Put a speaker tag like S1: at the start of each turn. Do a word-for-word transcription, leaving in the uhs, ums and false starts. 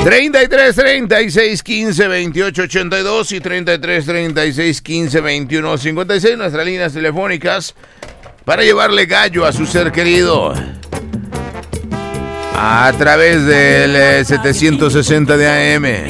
S1: treinta y tres, treinta y seis, quince, veintiocho, ochenta y dos y treinta y tres, treinta y seis, quince, veintiuno, cincuenta y seis, nuestras líneas telefónicas para llevarle gallo a su ser querido a través del eh, setecientos sesenta de A M.